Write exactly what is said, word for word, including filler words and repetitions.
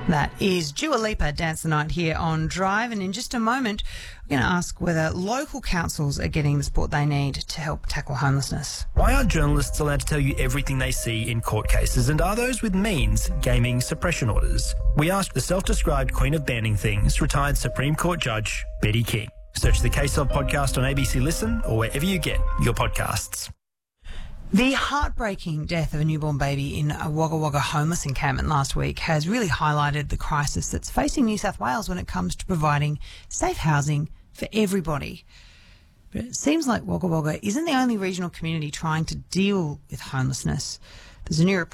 That is Dua Lipa, Dance the Night here on Drive. And in just a moment, we're going to ask whether local councils are getting the support they need to help tackle homelessness. Why aren't journalists allowed to tell you everything they see in court cases? And are those with means gaming suppression orders? We asked the self-described queen of banning things, retired Supreme Court Judge Betty King. Search the Case Of podcast on A B C Listen or wherever you get your podcasts. The heartbreaking death of a newborn baby in a Wagga Wagga homeless encampment last week has really highlighted the crisis that's facing New South Wales when it comes to providing safe housing for everybody. But it seems like Wagga Wagga isn't the only regional community trying to deal with homelessness. There's a new report